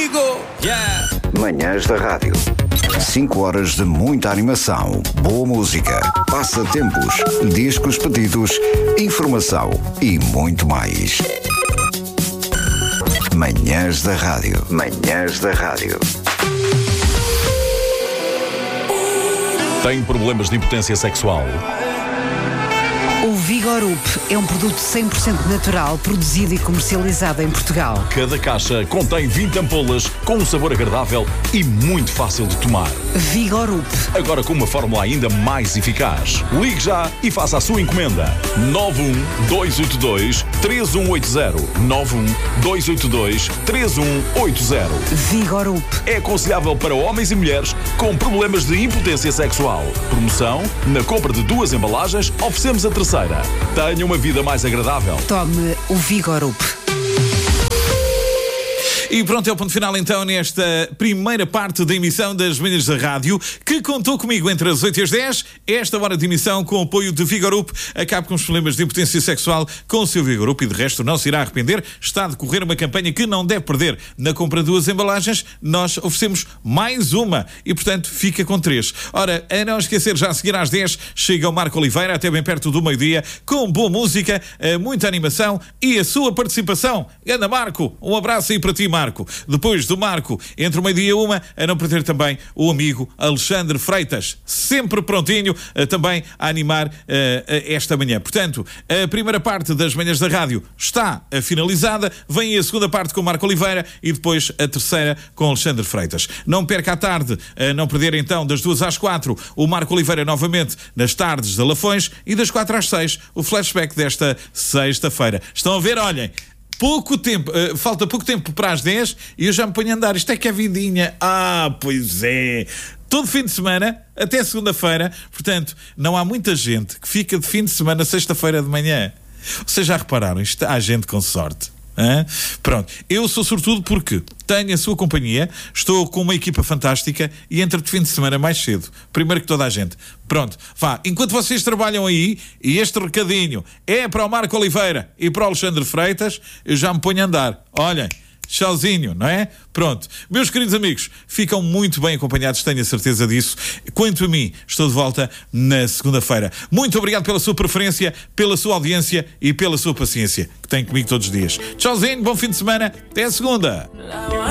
comigo. Yeah. Manhãs da Rádio. 5 horas de muita animação, boa música, passatempos, discos pedidos, informação e muito mais. Manhãs da Rádio. Manhãs da Rádio. Tem problemas de impotência sexual? O Vigorup é um produto 100% natural, produzido e comercializado em Portugal. Cada caixa contém 20 ampolas com um sabor agradável e muito fácil de tomar. Vigorup. Agora com uma fórmula ainda mais eficaz. Ligue já e faça a sua encomenda. 91282-3180. 91282-3180. Vigorup. É aconselhável para homens e mulheres com problemas de impotência sexual. Promoção: na compra de 2 embalagens, oferecemos a terceira. Tenha uma vida mais agradável. Tome o Vigorup. E pronto, é o ponto final então nesta primeira parte da emissão das Manhãs da Rádio, que contou comigo entre as 8 e as 10, esta hora de emissão com o apoio de Vigorup. Acabe com os problemas de impotência sexual com o seu Vigorup e de resto não se irá arrepender. Está a decorrer uma campanha que não deve perder. Na compra de 2 embalagens, nós oferecemos mais uma e portanto fica com 3. Ora, a não esquecer, já a seguir às 10 chega o Marco Oliveira, até bem perto do meio-dia, com boa música, muita animação e a sua participação. Ganda Marco, um abraço aí para ti, Marco. Depois do Marco, entre o meio-dia e 1, a não perder também o amigo Alexandre Freitas, sempre prontinho também a animar esta manhã. Portanto, a primeira parte das Manhãs da Rádio está finalizada, vem a segunda parte com o Marco Oliveira e depois a terceira com Alexandre Freitas. Não perca à tarde, a não perder então das 2 às 4, o Marco Oliveira novamente nas tardes de Lafões e das 4 às 6, o flashback desta sexta-feira. Estão a ver, olhem, pouco tempo, falta pouco tempo para as 10 e eu já me ponho a andar. Isto é que é vidinha. Pois é. Todo fim de semana, até segunda-feira. Portanto, não há muita gente que fica de fim de semana, sexta-feira de manhã. Vocês já repararam? Isto há gente com sorte. Pronto, eu sou sortudo porque tenho a sua companhia, estou com uma equipa fantástica e entro de fim de semana mais cedo, primeiro que toda a gente. Pronto, vá, enquanto vocês trabalham aí, e este recadinho é para o Marco Oliveira e para o Alexandre Freitas, eu já me ponho a andar. Olhem, tchauzinho, não é? Pronto. Meus queridos amigos, ficam muito bem acompanhados, tenho a certeza disso. Quanto a mim, estou de volta na segunda-feira. Muito obrigado pela sua preferência, pela sua audiência e pela sua paciência, que tem comigo todos os dias. Tchauzinho, bom fim de semana, até a segunda.